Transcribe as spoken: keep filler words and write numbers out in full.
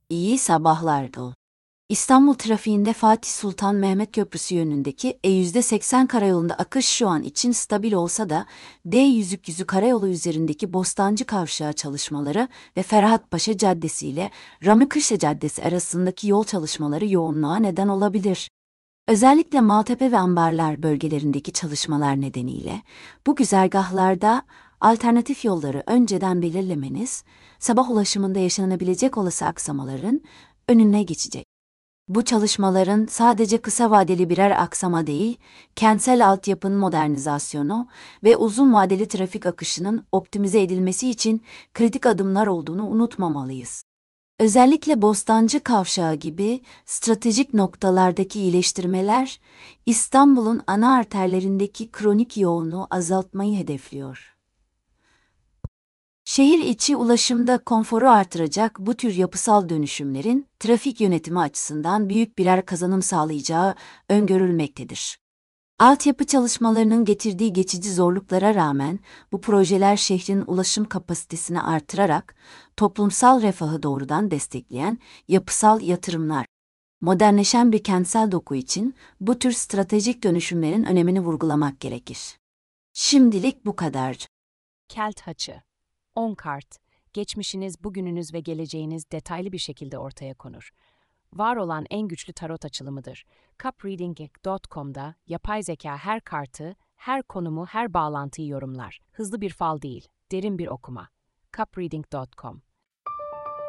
İyi sabahlar Doğu. İstanbul trafiğinde Fatih Sultan Mehmet Köprüsü yönündeki E yüzde seksen karayolunda akış şu an için stabil olsa da D yüzük yüzü karayolu üzerindeki Bostancı Kavşağı çalışmaları ve Ferhatpaşa Caddesi ile Ramikışla Caddesi arasındaki yol çalışmaları yoğunluğa neden olabilir. Özellikle Maltepe ve Ambarlar bölgelerindeki çalışmalar nedeniyle bu güzergahlarda alternatif yolları önceden belirlemeniz, sabah ulaşımında yaşanabilecek olası aksamaların önüne geçecek. Bu çalışmaların sadece kısa vadeli birer aksama değil, kentsel altyapının modernizasyonu ve uzun vadeli trafik akışının optimize edilmesi için kritik adımlar olduğunu unutmamalıyız. Özellikle Bostancı Kavşağı gibi stratejik noktalardaki iyileştirmeler, İstanbul'un ana arterlerindeki kronik yoğunluğu azaltmayı hedefliyor. Şehir içi ulaşımda konforu artıracak bu tür yapısal dönüşümlerin trafik yönetimi açısından büyük birer kazanım sağlayacağı öngörülmektedir. Altyapı çalışmalarının getirdiği geçici zorluklara rağmen bu projeler şehrin ulaşım kapasitesini artırarak toplumsal refahı doğrudan destekleyen yapısal yatırımlar. Modernleşen bir kentsel doku için bu tür stratejik dönüşümlerin önemini vurgulamak gerekir. Şimdilik bu kadar. Kelt Haçı. on kart. Geçmişiniz, bugününüz ve geleceğiniz detaylı bir şekilde ortaya konur. Var olan en güçlü tarot açılımıdır. cup reading nokta com'da yapay zeka her kartı, her konumu, her bağlantıyı yorumlar. Hızlı bir fal değil, derin bir okuma. cup reading nokta com